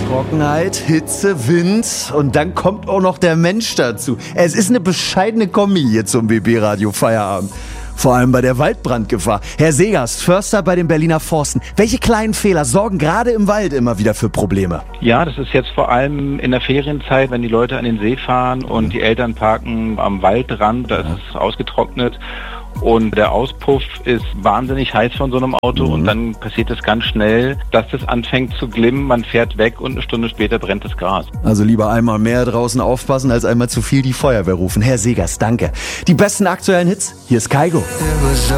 Trockenheit, Hitze, Wind und dann kommt auch noch der Mensch dazu. Es ist eine bescheidene Kombi hier zum BB-Radio Feierabend. Vor allem bei der Waldbrandgefahr. Herr Segers, Förster bei den Berliner Forsten. Welche kleinen Fehler sorgen gerade im Wald immer wieder für Probleme? Ja, das ist jetzt vor allem in der Ferienzeit, wenn die Leute an den See fahren und die Eltern parken am Waldrand, da ist es ausgetrocknet. Und der Auspuff ist wahnsinnig heiß von so einem Auto und dann passiert es ganz schnell, dass das anfängt zu glimmen, man fährt weg und eine Stunde später brennt das Gras. Also lieber einmal mehr draußen aufpassen, als einmal zu viel die Feuerwehr rufen. Herr Segers, danke. Die besten aktuellen Hits, hier ist Kaigo.